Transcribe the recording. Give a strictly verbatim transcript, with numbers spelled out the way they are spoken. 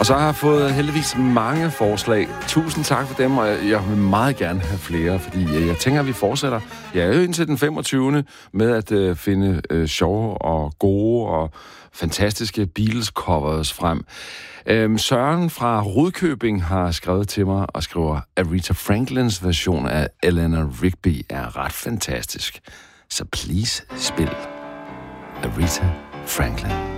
Og så har jeg fået heldigvis mange forslag. Tusind tak for dem, og jeg vil meget gerne have flere, fordi jeg tænker, at vi fortsætter. Jeg er jo indtil den femogtyvende med at uh, finde uh, sjove og gode og fantastiske Beatles-covers frem. Um, Søren fra Rudkøbing har skrevet til mig og skriver, at Aretha Franklins version af Eleanor Rigby er ret fantastisk. Så please spil Aretha Franklin.